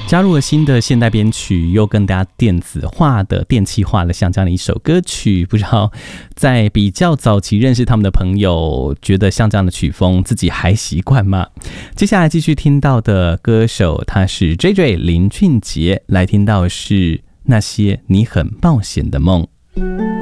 加入了新的现代编曲，又更加电子化的、电气化的像这样的一首歌曲，不知道在比较早期认识他们的朋友，觉得像这样的曲风自己还习惯吗？接下来继续听到的歌手，他是 JJ 林俊杰，来听到是那些你很冒险的梦。